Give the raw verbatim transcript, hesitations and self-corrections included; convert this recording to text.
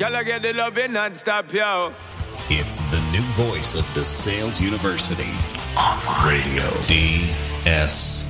Y'all get the love in non-stop, yo. It's the new voice of the Sales University. Online radio. D S